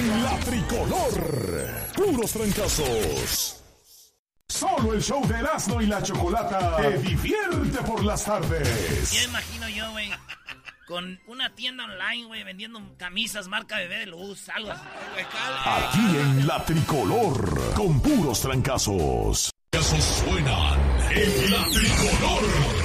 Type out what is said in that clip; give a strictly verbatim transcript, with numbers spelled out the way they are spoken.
en la tricolor. Puros trancazos. Solo el show de Erasmo y la Chocolata te divierte por las tardes. Ya imagino yo, güey, con una tienda online, güey, vendiendo camisas marca Bebé de Luz, algo así. Aquí en la tricolor, con puros trancazos. Esos suenan en la tricolor.